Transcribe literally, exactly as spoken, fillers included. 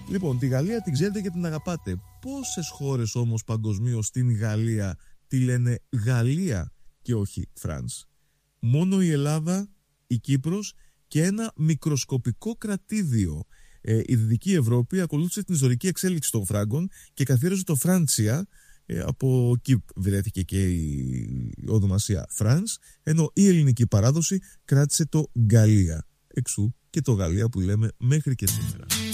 Λοιπόν, τη Γαλλία την ξέρετε και την αγαπάτε. Πόσες χώρες όμως παγκοσμίως την Γαλλία τη λένε Γαλλία και όχι France? Μόνο η Ελλάδα, η Κύπρος και ένα μικροσκοπικό κρατήδιο. Ε, η Δυτική Ευρώπη ακολούθησε την ιστορική εξέλιξη των Φράγκων και καθίερωσε το Φράντσια. Ε, από εκεί βρέθηκε και η ονομασία France, ενώ η ελληνική παράδοση κράτησε το Γαλλία. Εξού και το Γαλλία που λέμε μέχρι και σήμερα.